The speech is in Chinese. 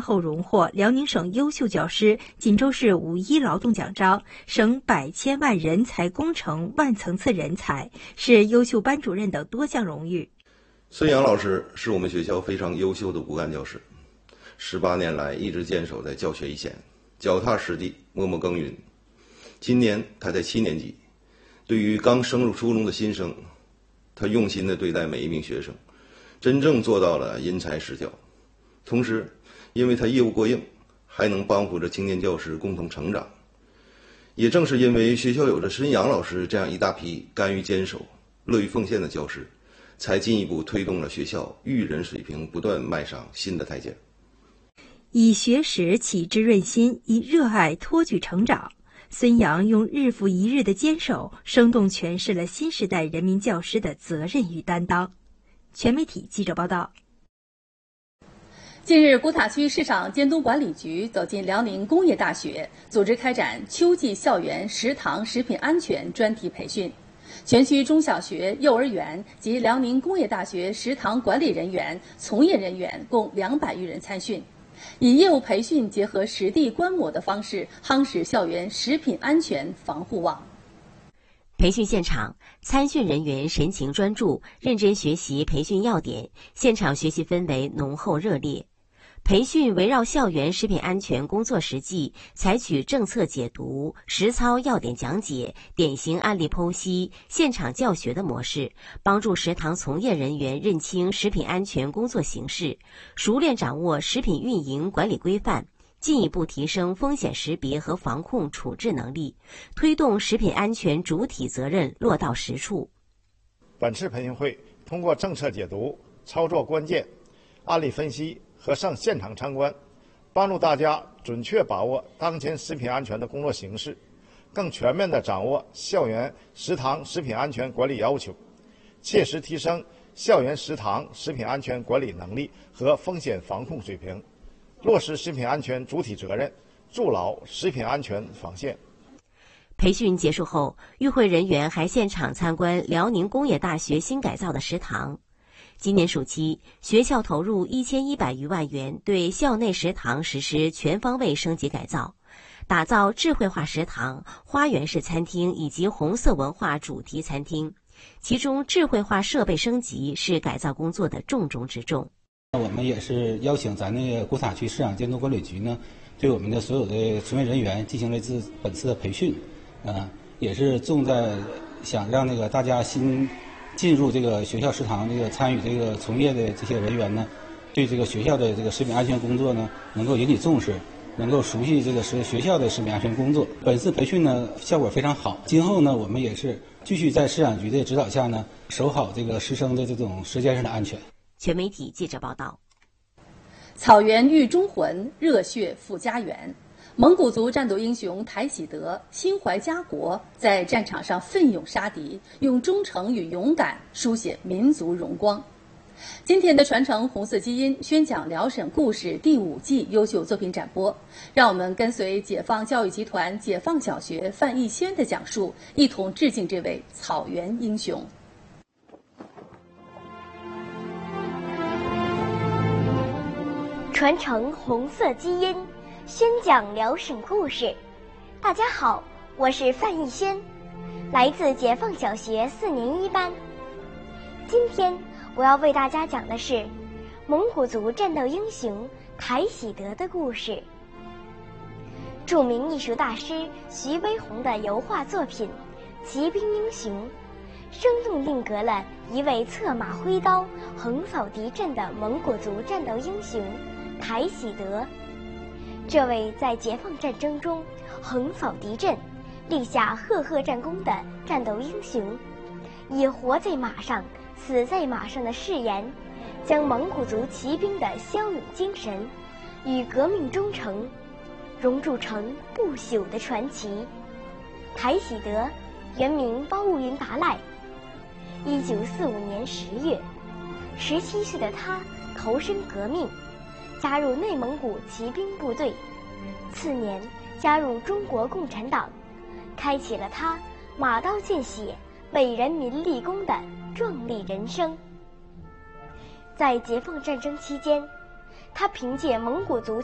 后荣获辽宁省优秀教师、锦州市5.1劳动奖章、省百千万人才工程万层次人才，是优秀班主任等多项荣誉。 孙杨老师是我们学校非常优秀的骨干教师，18年来一直坚守在教学一线，脚踏实地，默默耕耘。今年他在7年级，对于刚升入初中的新生，他用心地对待每一名学生，真正做到了因材施教。同时，因为他业务过硬，还能帮扶着青年教师共同成长。也正是因为学校有着孙杨老师这样一大批甘于坚守、乐于奉献的教师，才进一步推动了学校育人水平不断迈上新的台阶。 以学识启智润心，以热爱托举成长。孙杨用日复一日的坚守，生动诠释了新时代人民教师的责任与担当。全媒体记者报道。 近日，古塔区市场监督管理局走进辽宁工业大学，组织开展秋季校园食堂食品安全专题培训。全区中小学、幼儿园及辽宁工业大学食堂管理人员、从业人员共200余人参训，以业务培训结合实地观摩的方式，夯实校园食品安全防护网。 培训现场，参训人员神情专注，认真学习培训要点，现场学习氛围浓厚热烈。培训围绕校园食品安全工作实际，采取政策解读、实操要点讲解、典型案例剖析、现场教学的模式，帮助食堂从业人员认清食品安全工作形势，熟练掌握食品运营管理规范，进一步提升风险识别和防控处置能力，推动食品安全主体责任落到实处。 本次培训会通过政策解读、操作关键、案例分析和上现场参观，帮助大家准确把握当前食品安全的工作形势，更全面地掌握校园食堂食品安全管理要求，切实提升校园食堂食品安全管理能力和风险防控水平，落实食品安全主体责任，筑牢食品安全防线。 培训结束后，与会人员还现场参观辽宁工业大学新改造的食堂。今年暑期，学校投入1100余万元对校内食堂实施全方位升级改造，打造智慧化食堂、花园式餐厅以及红色文化主题餐厅。其中，智慧化设备升级是改造工作的重中之重。 我们也是邀请咱那个古塔区市场监督管理局呢，对我们的所有的从业人员进行了本次的培训，也是重在想让那个大家新进入这个学校食堂这个参与这个从业的这些人员呢，对这个学校的这个食品安全工作呢能够引起重视，能够熟悉这个学校的食品安全工作。本次培训呢效果非常好，今后呢我们也是继续在市场局的指导下呢，守好这个师生的这种舌尖上的安全。 全媒体记者报道。 草原育忠魂，热血复家园。蒙古族战斗英雄台喜德心怀家国，在战场上奋勇杀敌，用忠诚与勇敢书写民族荣光。今天的传承红色基因宣讲辽沈故事第5季优秀作品展播，让我们跟随解放教育集团解放小学范逸仙的讲述，一同致敬这位草原英雄。 传承红色基因，宣讲辽沈故事。大家好，我是范逸仙，来自解放小学4年1班。今天我要为大家讲的是蒙古族战斗英雄台喜德的故事。著名艺术大师徐悲鸿的油画作品《骑兵英雄》，生动定格了一位策马挥刀横扫敌阵的蒙古族战斗英雄台喜德。这位在解放战争中横扫敌阵、立下赫赫战功的战斗英雄，以活在马上、死在马上的誓言，将蒙古族骑兵的骁勇精神与革命忠诚融铸成不朽的传奇。台喜德原名包务云达赖，1945年10月，17岁的他投身革命，加入内蒙古骑兵部队，次年加入中国共产党，开启了他马刀见血、为人民立功的壮丽人生。在解放战争期间，他凭借蒙古族